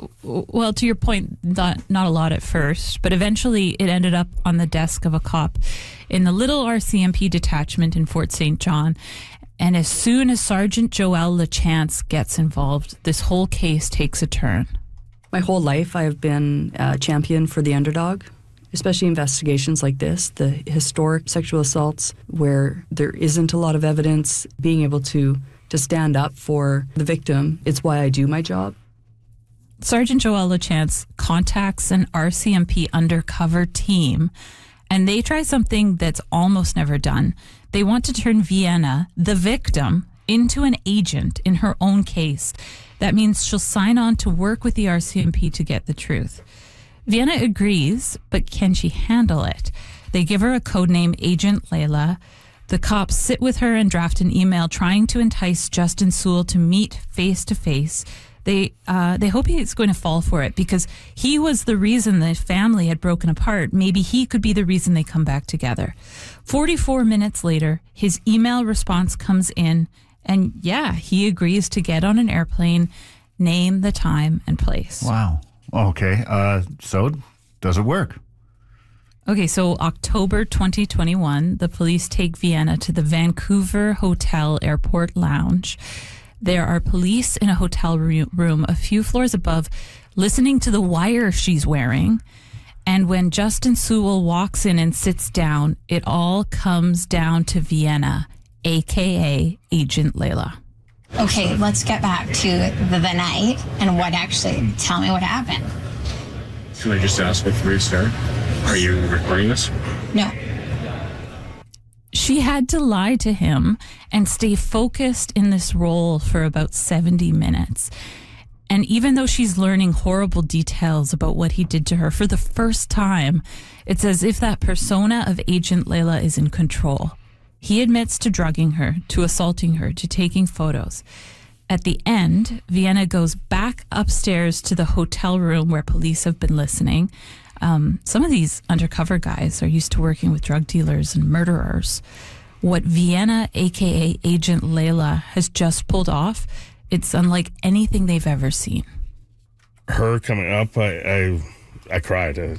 Well, to your point, not a lot at first, but eventually it ended up on the desk of a cop in the little RCMP detachment in Fort St. John. And as soon as Sergeant Joelle LaChance gets involved, this whole case takes a turn. My whole life I have been a champion for the underdog, especially investigations like this, the historic sexual assaults where there isn't a lot of evidence, being able to stand up for the victim. It's why I do my job. Sergeant Joelle LaChance contacts an RCMP undercover team, and they try something that's almost never done. They want to turn Vienna, the victim, into an agent in her own case. That means she'll sign on to work with the RCMP to get the truth. Vienna agrees, but can she handle it? They give her a codename, Agent Layla. The cops sit with her and draft an email trying to entice Justin Sewell to meet face to face. They hope he's going to fall for it because he was the reason the family had broken apart. Maybe he could be the reason they come back together. 44 minutes later, his email response comes in, and he agrees to get on an airplane, name the time and place. Wow. Okay. So does it work? Okay, so October 2021, the police take Vienna to the Vancouver Hotel Airport Lounge. There are police in a hotel room a few floors above, listening to the wire she's wearing. And when Justin Sewell walks in and sits down, it all comes down to Vienna, a.k.a. Agent Layla. Okay, let's get back to the night and tell me what happened. Can I just ask before you start? Are you recording this? No. She had to lie to him and stay focused in this role for about 70 minutes. And even though she's learning horrible details about what he did to her for the first time, it's as if that persona of Agent Layla is in control. He admits to drugging her, to assaulting her, to taking photos. At the end, Vienna goes back upstairs to the hotel room where police have been listening. Some of these undercover guys are used to working with drug dealers and murderers. What Vienna, a.k.a. Agent Layla, has just pulled off, it's unlike anything they've ever seen. Her coming up, I cried.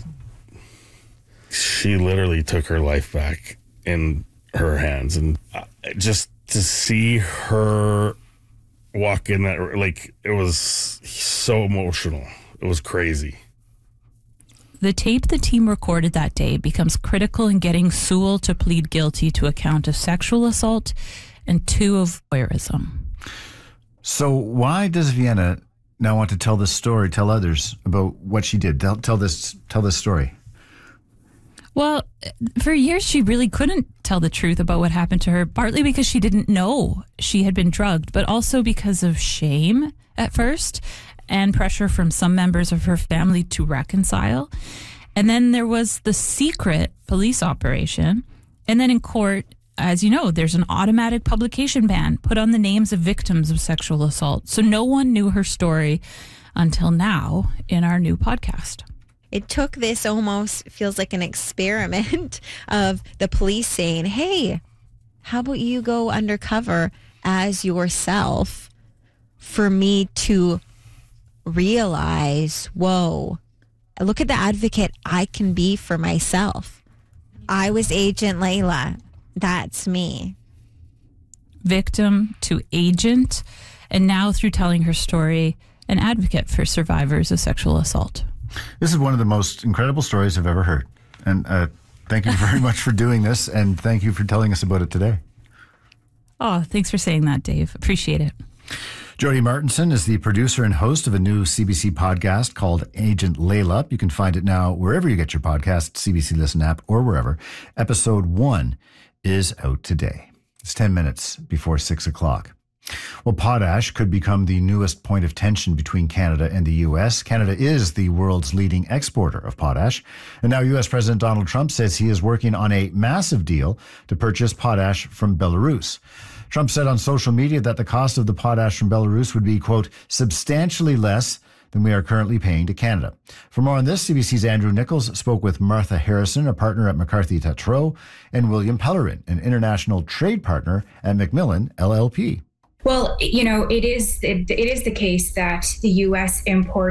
She literally took her life back in her hands. And just to see her walk in that, it was so emotional. It was crazy. The tape the team recorded that day becomes critical in getting Sewell to plead guilty to a count of sexual assault and 2 of voyeurism. So why does Vienna now want to tell this story, tell others about what she did? Tell this story. Well, for years she really couldn't tell the truth about what happened to her, partly because she didn't know she had been drugged, but also because of shame at first and pressure from some members of her family to reconcile. And then there was the secret police operation. And then in court, as you know, there's an automatic publication ban put on the names of victims of sexual assault. So no one knew her story until now in our new podcast. It took this almost feels like an experiment of the police saying, hey, how about you go undercover as yourself for me to realize, whoa, look at the advocate I can be for myself. I was Agent Layla. That's me. Victim to agent, and now through telling her story, an advocate for survivors of sexual assault. This is one of the most incredible stories I've ever heard. And thank you very much for doing this, and thank you for telling us about it today. Oh, thanks for saying that, Dave. Appreciate it. Jody Martinson is the producer and host of a new CBC podcast called Agent Layla. You can find it now wherever you get your podcast, CBC Listen app, or wherever. Episode 1 is out today. It's 10 minutes before 6 o'clock. Well, potash could become the newest point of tension between Canada and the U.S. Canada is the world's leading exporter of potash. And now U.S. President Donald Trump says he is working on a massive deal to purchase potash from Belarus. Trump said on social media that the cost of the potash from Belarus would be, quote, substantially less than we are currently paying to Canada. For more on this, CBC's Andrew Nichols spoke with Martha Harrison, a partner at McCarthy Tétrault, and William Pellerin, an international trade partner at Macmillan LLP. Well, it is the case that the U.S. imports